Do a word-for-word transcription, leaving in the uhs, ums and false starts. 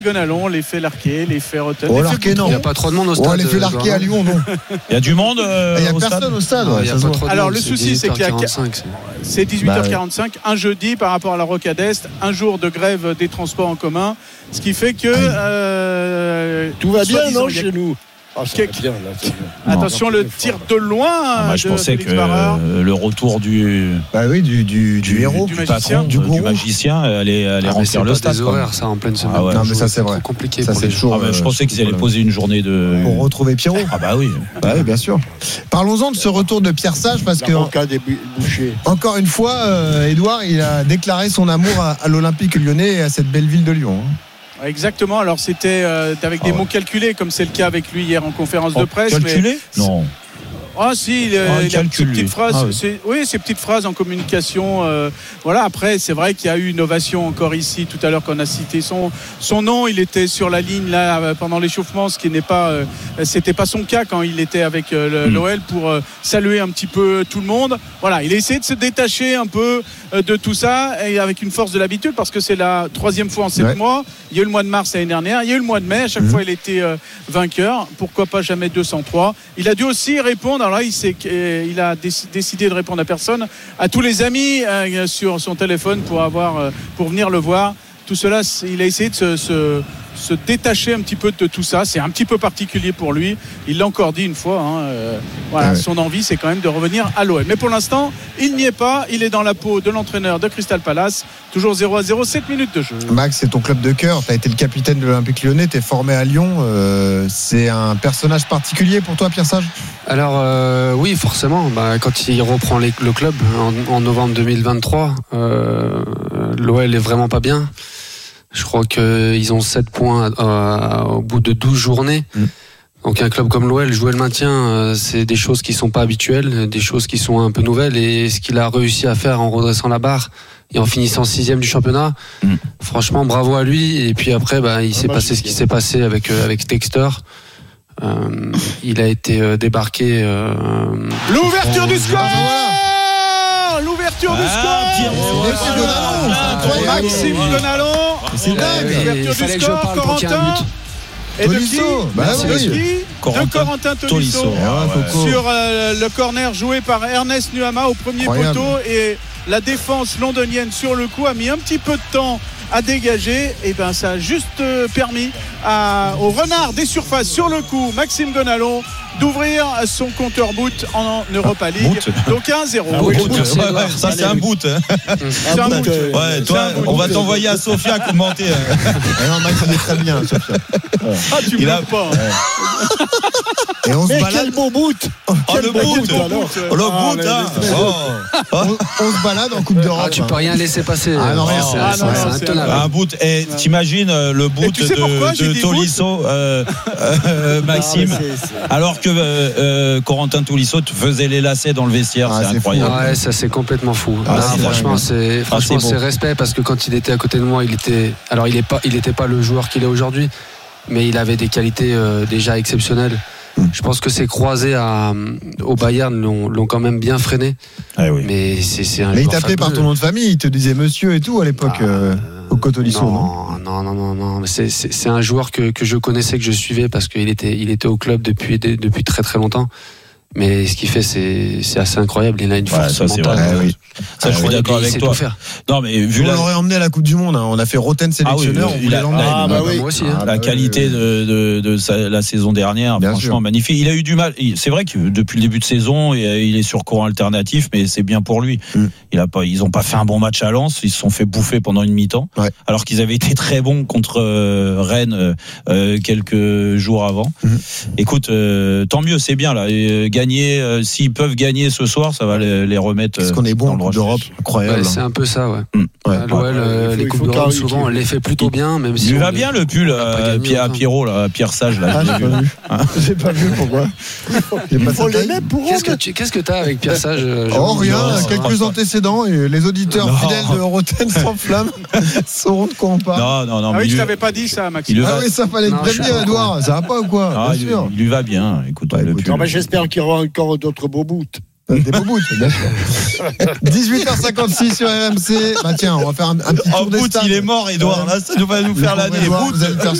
Gonalon, l'effet Larquet, l'effet Rotten. Oh, l'effet Larquet, non. Il n'y a pas trop de monde au stade. Oh, l'effet Larquet à Lyon, non. Il y a du monde euh, Il n'y a au personne stade. au stade. Non, Ouais, il y a ça se pas voit. trop de Alors monde, le c'est souci c'est qu'il y a dix-huit heures quarante-cinq, c'est- c'est dix-huit heures quarante-cinq, un jeudi par rapport à la Rocade Est, un jour de grève des transports en commun, ce qui fait que euh, Tout va bien, soi-disant, non, il y a- chez nous. Ah, ça Quelque- va bien, là, c'est bien. Attention, Non, le non, tir de loin Ah, bah, je de pensais Félix que Barrard. euh, le retour du, Bah oui, du, du, du héros. du du magicien. patron, Du du, gourou. magicien, allait, allait Ah, mais c'est remplir le pas stade. des quoi. horaires, ça, en pleine semaine. Ah ouais. Non, mais ça, c'est vrai. trop compliqué. Ça, pour c'est les chaud. Ah, bah, je euh, pensais qu'ils allaient pour- poser une journée de. Pour retrouver Pierrot. Ah bah oui. Bah oui, bien sûr. Parlons-en de ce retour de Pierre Sage parce La que rocade est bu- bouchée. encore une fois, euh, Edouard, il a déclaré son amour à, à l'Olympique Lyonnais et à cette belle ville de Lyon. hein. Exactement, alors c'était euh, avec Ah des ouais. mots calculés, comme c'est le cas avec lui hier en conférence de Oh, presse. calculé mais... Non. Ah si, il, Ah, il il a calcule, ces petites lui. phrases, Ah, oui. c'est- oui, ces petites phrases en communication. euh, voilà. Après, c'est vrai qu'il y a eu une ovation encore ici tout à l'heure qu'on a cité son son nom. Il était sur la ligne là euh, pendant l'échauffement, ce qui n'est pas, euh, c'était pas son cas quand il était avec euh, le- Mm. l'O L pour euh, saluer un petit peu tout le monde. Voilà, il a essayé de se détacher un peu euh, de tout ça et avec une force de l'habitude parce que c'est la troisième fois en sept Ouais. mois. Il y a eu le mois de mars l'année dernière, il y a eu le mois de mai. À chaque Mm. fois, il était euh, vainqueur. Pourquoi pas jamais deux cent trois. Il a dû aussi répondre. Alors là, il s'est il a déc- décidé de répondre à personne, à tous les amis euh, sur son téléphone pour avoir, euh, pour venir le voir. Tout cela, c'est- il a essayé de se, se, se détacher un petit peu de tout ça. C'est un petit peu particulier pour lui. Il l'a encore dit une fois. hein, euh, voilà, Ah ouais. son envie, c'est quand même de revenir à l'O L. Mais pour l'instant, il n'y est pas. Il est dans la peau de l'entraîneur de Crystal Palace. Toujours zéro à zéro, sept minutes de jeu. Max, c'est ton club de cœur. Tu as été le capitaine de l'Olympique Lyonnais. Tu es formé à Lyon. Euh, c'est un personnage particulier pour toi, Pierre Sage? Alors euh, oui, forcément. Bah, quand il reprend les- le club en, en novembre deux mille vingt-trois, euh, l'O L est vraiment pas bien. Je crois qu'ils ont sept points euh, au bout de douze journées. Mm. Donc un club comme l'O L, jouer le maintien, euh, c'est des choses qui sont pas habituelles, des choses qui sont un peu nouvelles. Et ce qu'il a réussi à faire en redressant la barre et en finissant sixième du championnat, Mm. franchement, bravo à lui. Et puis après, bah, il s'est bah, passé c'est ce qui bien. s'est passé avec euh, avec Textor. Euh, il a été euh, débarqué. Euh, L'ouverture du je score. Ah, L'ouverture du Ah, score. Pierrot, Monsieur Gonalon, c'est incroyable. Maxime Gonalon. C'est dingue. Ouais, L'ouverture il fallait du que je score, parle pour qu'il y ait un Corentin. but. Et de qui Tolisso. Bah Merci, oui. De monsieur. qui Corentin De Corentin Tolisso. Tolisso. Ah, Ouais. Coco. Sur euh, le corner joué par Ernest Nuama au premier Incroyable. poteau et la défense londonienne sur le coup a mis un petit peu de temps à dégager et ben ça a juste euh, permis à, au renard des surfaces sur le coup Maxime Gonalon d'ouvrir son compteur boot en Europa League. Boot. Donc un zéro. Ah oui, Boot, boot, ouais, c'est ouais, Edouard. ça c'est un boot. hein. C'est un boot, boot. euh, Ouais, C'est toi, un boot. on va t'envoyer à Sofia commenter. hein. Ah non, Max, il est très bien, Sophia. Ah, tu Il me a- pas. Et on se Mais balade. quel beau boot. Oh, Quel le beau boot, boot, alors. Oh, le Ah, boot, mais- hein. mais- Oh. On, on se balade en Coupe d'Europe. Ah, tu peux rien laisser passer. Ah, non, rien. C'est- Ah, c'est- non, c'est non, c'est intenable. Un boot. Et t'imagines euh, le boot tu sais pourquoi de, j'ai de dit Tolisso, euh, euh, Maxime, Ah, mais c'est- c'est- alors que euh, euh, Corentin Tolisso te faisait les lacets dans le vestiaire. Ah, c'est c'est incroyable. Ouais, ça c'est complètement fou. Ah, Non, c'est franchement, dingue. c'est franchement c'est beau. c'est respect parce que quand il était à côté de moi, il était alors il est pas il était pas le joueur qu'il est aujourd'hui, mais il avait des qualités euh, déjà exceptionnelles. Mm. Je pense que ses croisés à, au Bayern l'ont, l'ont quand même bien freiné, Ah oui. mais c'est, c'est un Mais il joueur t'appelait par fabuleux. ton nom de famille, il te disait monsieur et tout à l'époque, Ah, euh, au Cotolisso, non, non, non, non, non, non. Mais C'est, c'est, c'est un joueur que, que je connaissais, que je suivais parce qu'il était, il était au club depuis, depuis très très longtemps. Mais ce qu'il fait, c'est, c'est assez incroyable. Il a une Ouais, force ça, c'est mentale. vrai. Ah oui. Ça, je suis incroyable. d'accord Il avec sait toi. tout faire. Non, mais vu On la, l'aurait emmené à la Coupe du Monde, hein. On a fait Roten sélectionneur, Ah oui, on il voulait a- l'emmener. Ah, bah oui. Moi aussi. hein. Ah, la bah qualité oui, oui. de, de, de sa- la saison dernière, Bien franchement sûr. magnifique. Il a eu du mal. Il- C'est vrai que depuis le début de saison, il il est sur courant alternatif, mais c'est bien pour lui. Mm. Il a pas, ils ont pas fait un bon match à Lens. Ils se sont fait bouffer pendant une mi-temps, Ouais. alors qu'ils avaient été très bons contre euh, Rennes euh, euh, quelques jours avant. Mm. Écoute, euh, tant mieux, c'est bien là. Et, euh, gagner, euh, s'ils peuvent gagner ce soir, ça va les, les remettre. Parce euh, qu'on est bon dans en le Coupe d'Europe, rush. incroyable. Ouais, c'est un peu ça, ouais. Mm. Ouais. À l'O L, euh, il faut- les il coupes faut d'Europe, clarifier. souvent, on les fait plutôt bien, même si Il lui on va les- bien le pull, on a pas euh, gagné Pierre autant. Pierrot, là, Pierre Sage, là. Ah, je l'ai j'ai vu. pas vu. J'ai pas vu pourquoi. J'ai pas Il faut sa les taille. mettre pour Qu'est-ce que eux. tu, qu'est-ce que t'as avec Pierre Sage euh, Oh Jérôme rien, Non, quelques non. antécédents et les auditeurs Non. fidèles de Roten s'enflamment, sauront de quoi on parle. Non, non, non. Ah mais oui, il je lui- t'avais pas dit ça, Maxime. il le Ah va- oui, ça fallait te Non, je suis prévenir, pas Edouard. Ça va pas ou quoi? Ah, Bien il, sûr. il lui va bien. Écoute, Ouais, le écoute, pull. Ah, bah, j'espère qu'il y aura encore d'autres beaux boots. Des beaux bouts, bien sûr. dix-huit heures cinquante-six sur R M C. Bah tiens, on va faire un, un petit tour Oh, des Bout, stades. il est mort, Edouard. Là, ça va nous faire Le pauvre l'année. Edouard, Bout. vous allez le faire